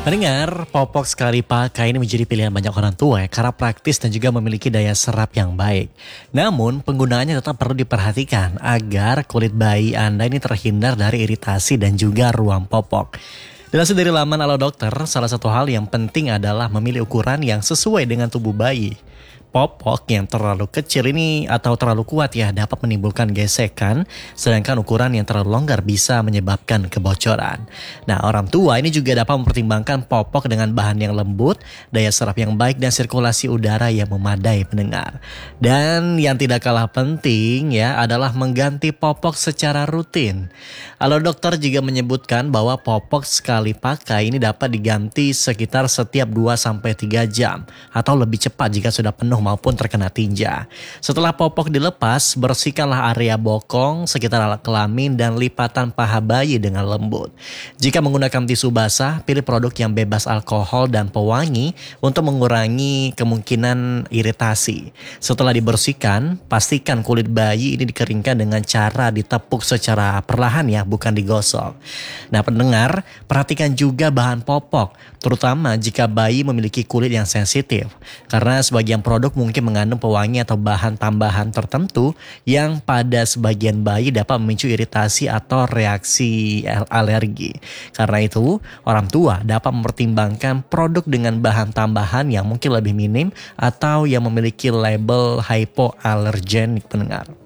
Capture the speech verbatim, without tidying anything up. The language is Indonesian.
Pendengar, popok sekali pakai ini menjadi pilihan banyak orang tua ya, karena praktis dan juga memiliki daya serap yang baik. Namun, penggunaannya tetap perlu diperhatikan agar kulit bayi Anda ini terhindar dari iritasi dan juga ruam popok. Dilansir dari laman Halo Dokter, salah satu hal yang penting adalah memilih ukuran yang sesuai dengan tubuh bayi. Popok yang terlalu kecil ini atau terlalu kuat ya dapat menimbulkan gesekan, sedangkan ukuran yang terlalu longgar bisa menyebabkan kebocoran. Nah, orang tua ini juga dapat mempertimbangkan popok dengan bahan yang lembut, daya serap yang baik dan sirkulasi udara yang memadai pendengar. Dan yang tidak kalah penting ya adalah mengganti popok secara rutin. Halo Dokter juga menyebutkan bahwa popok sekali pakai ini dapat diganti sekitar setiap dua sampai tiga jam atau lebih cepat jika sudah penuh maupun terkena tinja. Setelah popok dilepas, bersihkanlah area bokong, sekitar alat kelamin dan lipatan paha bayi dengan lembut. Jika menggunakan tisu basah, pilih produk yang bebas alkohol dan pewangi untuk mengurangi kemungkinan iritasi. Setelah dibersihkan, pastikan kulit bayi ini dikeringkan dengan cara ditepuk secara perlahan ya, bukan digosok. Nah pendengar, perhatikan juga bahan popok, terutama jika bayi memiliki kulit yang sensitif. Karena sebagian produk mungkin mengandung pewangi atau bahan tambahan tertentu yang pada sebagian bayi dapat memicu iritasi atau reaksi alergi. Karena itu, orang tua dapat mempertimbangkan produk dengan bahan tambahan yang mungkin lebih minim atau yang memiliki label hypoallergenic pendengar.